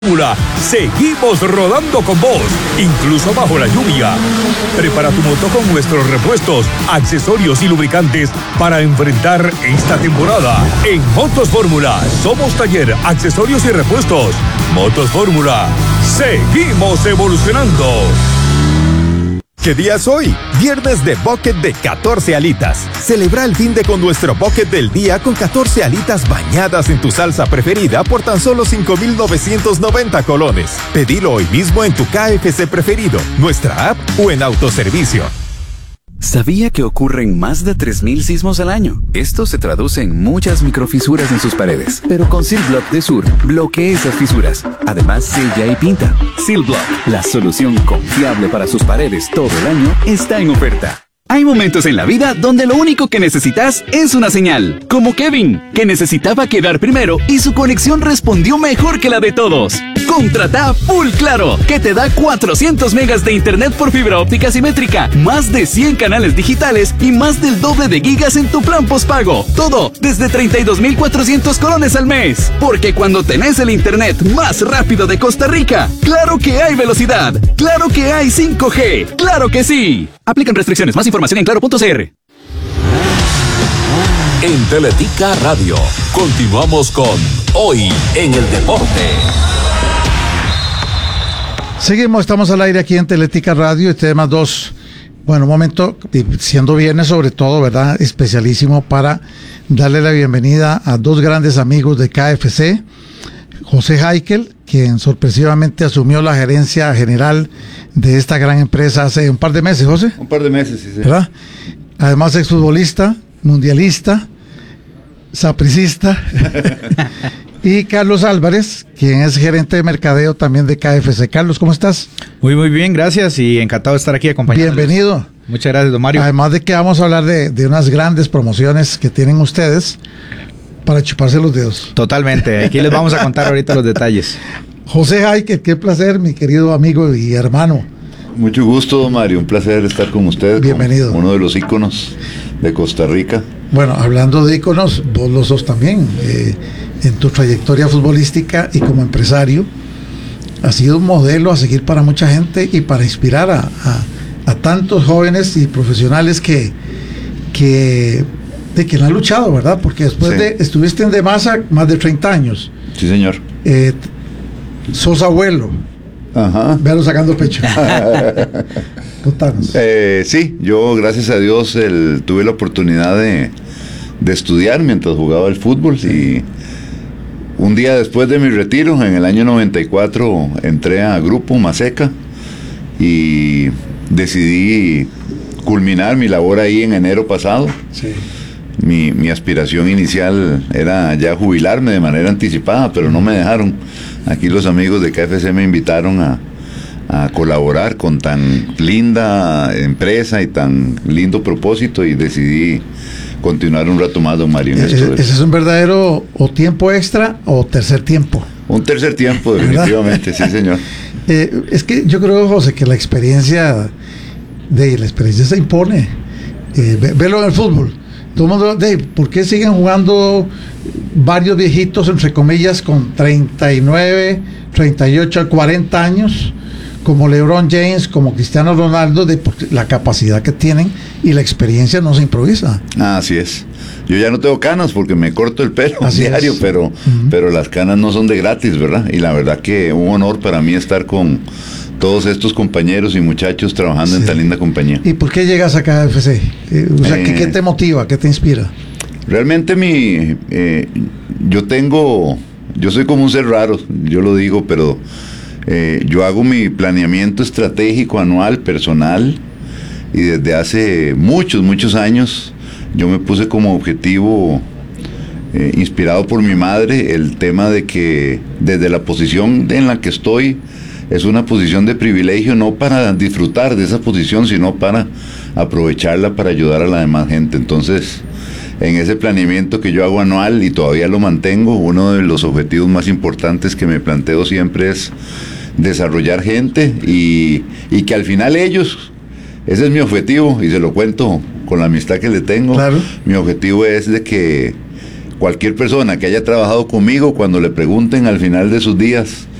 Seguimos rodando con vos, incluso bajo la lluvia. Prepara tu moto con nuestros repuestos, accesorios y lubricantes para enfrentar esta temporada. En Motos Fórmula, somos taller, accesorios y repuestos. Motos Fórmula, seguimos evolucionando. ¿Qué día es hoy? Viernes de Bucket de 14 alitas. Celebra el fin de con nuestro Bucket del día con 14 alitas bañadas en tu salsa preferida por tan solo 5,990 colones. Pedilo hoy mismo en tu KFC preferido, nuestra app o en autoservicio. ¿Sabía que ocurren más de 3,000 sismos al año? Esto se traduce en muchas microfisuras en sus paredes. Pero con Silblock de Sur, bloquea esas fisuras. Además, sella y pinta. Silblock, la solución confiable para sus paredes todo el año, está en oferta. Hay momentos en la vida donde lo único que necesitas es una señal. Como Kevin, que necesitaba quedar primero y su conexión respondió mejor que la de todos. Contrata Full Claro, que te da 400 megas de internet por fibra óptica simétrica, más de 100 canales digitales y más del doble de gigas en tu plan postpago. Todo desde 32,400 colones al mes. Porque cuando tenés el internet más rápido de Costa Rica, claro que hay velocidad, claro que hay 5G, claro que sí. Aplican restricciones. Más información en claro.cr. En Teletica Radio, continuamos con Hoy en el Deporte. Seguimos, estamos al aire aquí en Teletica Radio y tenemos dos, bueno, un momento, siendo viernes sobre todo, ¿verdad? Especialísimo para darle la bienvenida a dos grandes amigos de KFC. José Heikel, quien sorpresivamente asumió la gerencia general de esta gran empresa hace un par de meses, José. Un par de meses, sí. ¿Verdad? Además, exfutbolista, mundialista, sapricista. Y Carlos Álvarez, quien es gerente de mercadeo también de KFC. Carlos, ¿cómo estás? Muy bien, gracias y encantado de estar aquí acompañándolos. Bienvenido. Muchas gracias, don Mario. Además de que vamos a hablar de unas grandes promociones que tienen ustedes para chuparse los dedos. Totalmente, aquí les vamos a contar ahorita los detalles. José Heikel, qué placer, mi querido amigo y hermano. Mucho gusto, don Mario, un placer estar con usted. Bienvenido. Uno de los íconos de Costa Rica. Bueno, hablando de íconos, vos lo sos también. En tu trayectoria futbolística y como empresario, has sido un modelo a seguir para mucha gente y para inspirar a tantos jóvenes y profesionales que han luchado, ¿verdad? Porque después estuviste en Demasa más de 30 años. Sí, señor. Sos abuelo. Ajá. Véalo sacando pecho. Contanos. Sí, yo gracias a Dios tuve la oportunidad de estudiar mientras jugaba el fútbol y un día después de mi retiro, en el año 94, entré a Grupo Maseca y decidí culminar mi labor ahí en enero pasado. Sí. Mi aspiración inicial era ya jubilarme de manera anticipada, pero no me dejaron. Aquí los amigos de KFC me invitaron a colaborar con tan linda empresa y tan lindo propósito y decidí continuar un rato más, don Mario. ¿Ese es un verdadero o tiempo extra o tercer tiempo? Un tercer tiempo, definitivamente, sí, señor. Es que yo creo, José, que la experiencia se impone. Velo en el fútbol. Todo el mundo, ¿por qué siguen jugando varios viejitos, entre comillas, con 39, 38, 40 años? Como LeBron James, como Cristiano Ronaldo, la capacidad que tienen y la experiencia no se improvisa. Así es. Yo ya no tengo canas porque me corto el pelo diario, pero las canas no son de gratis, ¿verdad? Y la verdad que un honor para mí estar con todos estos compañeros y muchachos trabajando en tan linda compañía. ¿Y por qué llegas a KFC? ¿Qué te motiva? ¿Qué te inspira? Realmente yo soy como un ser raro, yo lo digo, pero yo hago mi planeamiento estratégico anual, personal, y desde hace muchos años yo me puse como objetivo, inspirado por mi madre, el tema de que desde la posición en la que estoy, es una posición de privilegio, no para disfrutar de esa posición, sino para aprovecharla para ayudar a la demás gente. Entonces, en ese planeamiento que yo hago anual y todavía lo mantengo, uno de los objetivos más importantes que me planteo siempre es desarrollar gente y que al final ellos, ese es mi objetivo y se lo cuento con la amistad que le tengo. Claro. Mi objetivo es de que cualquier persona que haya trabajado conmigo, cuando le pregunten al final de sus días